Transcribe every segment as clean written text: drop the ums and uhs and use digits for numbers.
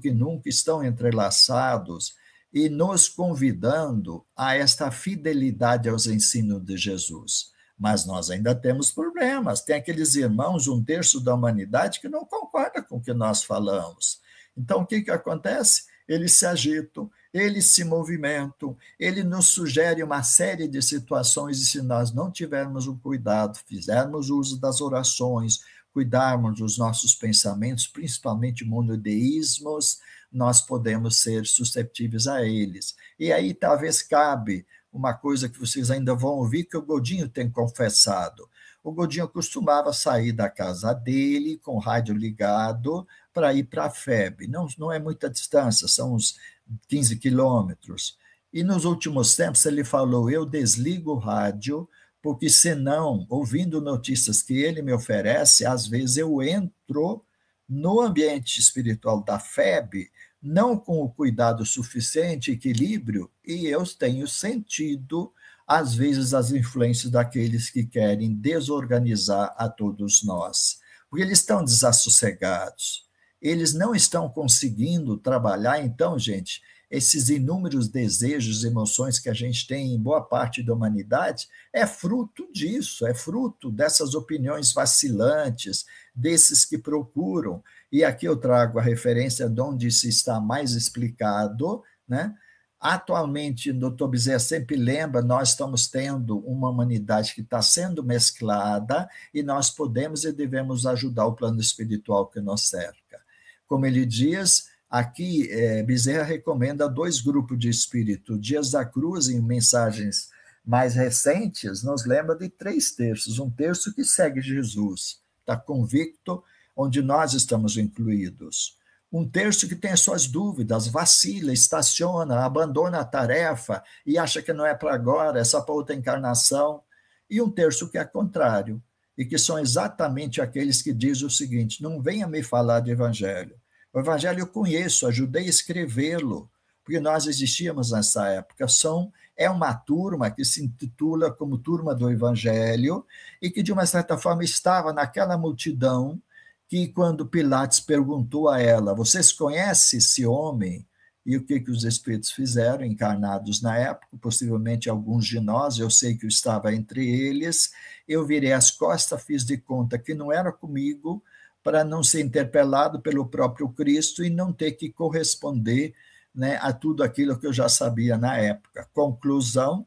que nunca estão entrelaçados e nos convidando a esta fidelidade aos ensinos de Jesus. Mas nós ainda temos problemas. Tem aqueles irmãos, 1/3 da humanidade, que não concorda com o que nós falamos. Então, o que acontece? Eles se agitam, eles se movimentam, ele nos sugere uma série de situações, e se nós não tivermos um cuidado, fizermos uso das orações, cuidarmos dos nossos pensamentos, principalmente monodeísmos, nós podemos ser susceptíveis a eles. E aí talvez cabe uma coisa que vocês ainda vão ouvir, que o Godinho tem confessado. O Godinho costumava sair da casa dele, com o rádio ligado, para ir para a FEB. Não é muita distância, são uns 15 quilômetros. E nos últimos tempos ele falou, eu desligo o rádio, porque senão, ouvindo notícias que ele me oferece, às vezes eu entro no ambiente espiritual da FEB, não com o cuidado suficiente, equilíbrio, e eu tenho sentido, às vezes, as influências daqueles que querem desorganizar a todos nós, porque eles estão desassossegados, eles não estão conseguindo trabalhar. Então, gente, esses inúmeros desejos, emoções que a gente tem em boa parte da humanidade, é fruto disso, é fruto dessas opiniões vacilantes, desses que procuram, e aqui eu trago a referência de onde se está mais explicado, né? Atualmente, o Dr. Bezerra sempre lembra, nós estamos tendo uma humanidade que está sendo mesclada, e nós podemos e devemos ajudar o plano espiritual que nos cerca. Como ele diz, aqui, Bezerra recomenda 2 grupos de espírito. Dias da Cruz, em mensagens mais recentes, nos lembra de 3/3. 1/3 que segue Jesus, está convicto, onde nós estamos incluídos. 1/3 que tem as suas dúvidas, vacila, estaciona, abandona a tarefa e acha que não é para agora, é só para outra encarnação. E 1/3 que é contrário, e que são exatamente aqueles que dizem o seguinte, não venha me falar de evangelho. O evangelho eu conheço, ajudei a escrevê-lo, porque nós existíamos nessa época. É uma turma que se intitula como Turma do Evangelho, e que, de uma certa forma, estava naquela multidão que, quando Pilatos perguntou a ela, vocês conhecem esse homem? E o que os espíritos fizeram, encarnados na época, possivelmente alguns de nós, eu sei que eu estava entre eles, eu virei as costas, fiz de conta que não era comigo, para não ser interpelado pelo próprio Cristo e não ter que corresponder, né, a tudo aquilo que eu já sabia na época. Conclusão,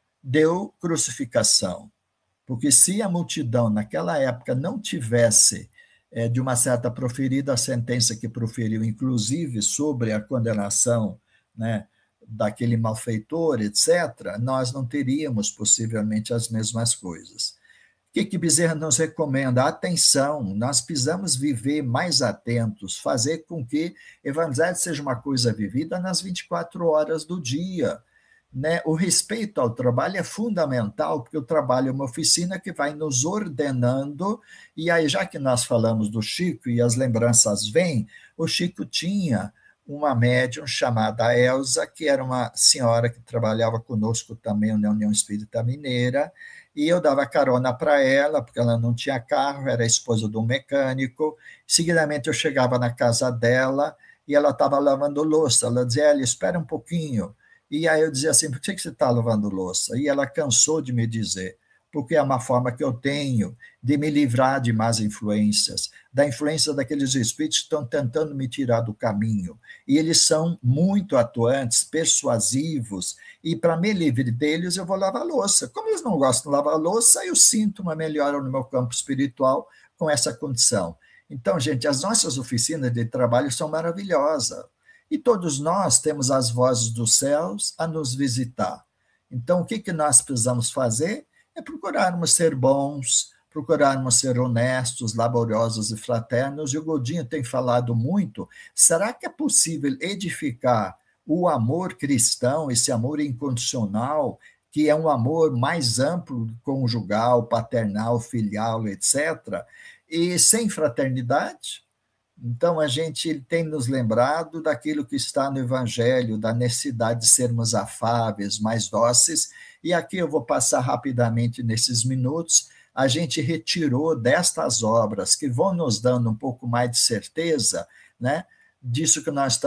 deu crucificação. Porque se a multidão naquela época não tivesse, de uma certa, proferido a sentença que proferiu, inclusive sobre a condenação, né, daquele malfeitor, etc., nós não teríamos possivelmente as mesmas coisas. O que Bezerra nos recomenda? Atenção, nós precisamos viver mais atentos, fazer com que o evangelho seja uma coisa vivida nas 24 horas do dia. Né? O respeito ao trabalho é fundamental, porque o trabalho é uma oficina que vai nos ordenando, e aí, já que nós falamos do Chico e as lembranças vêm, o Chico tinha uma médium chamada Elza, que era uma senhora que trabalhava conosco também na União Espírita Mineira, e eu dava carona para ela, porque ela não tinha carro, era esposa de um mecânico. Seguidamente eu chegava na casa dela e ela estava lavando louça. Ela dizia, Hélio, espera um pouquinho. E aí eu dizia assim, por que você está lavando louça? E ela cansou de me dizer, porque é uma forma que eu tenho de me livrar de más influências, da influência daqueles espíritos que estão tentando me tirar do caminho. E eles são muito atuantes, persuasivos, e para me livrar deles eu vou lavar louça. Como eles não gostam de lavar louça, eu sinto uma melhora no meu campo espiritual com essa condição. Então, gente, as nossas oficinas de trabalho são maravilhosas. E todos nós temos as vozes dos céus a nos visitar. Então, o que nós precisamos fazer? É procurarmos ser bons, procurarmos ser honestos, laboriosos e fraternos. E o Godinho tem falado muito, será que é possível edificar o amor cristão, esse amor incondicional, que é um amor mais amplo, conjugal, paternal, filial, etc., e sem fraternidade? Então, a gente tem nos lembrado daquilo que está no Evangelho, da necessidade de sermos afáveis, mais dóceis, e aqui eu vou passar rapidamente nesses minutos. A gente retirou destas obras, que vão nos dando um pouco mais de certeza, né, disso que nós estamos